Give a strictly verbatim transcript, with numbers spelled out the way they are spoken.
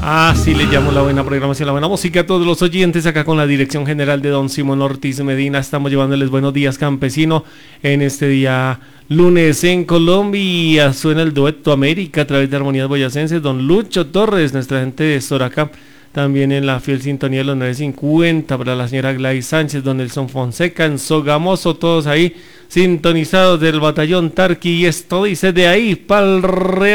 Así le llamo la buena programación, la buena música a todos los oyentes acá con la dirección general de don Simón Ortiz Medina. Estamos llevándoles buenos días, campesino, en este día lunes en Colombia. Suena el dueto América a través de Armonías Boyacenses. Don Lucho Torres, nuestra gente de Soracá, también en la fiel sintonía de los nueve cincuenta. Para la señora Gladys Sánchez, don Nelson Fonseca, en Sogamoso, todos ahí sintonizados del batallón Tarqui. Y esto dice de ahí pa'l Real.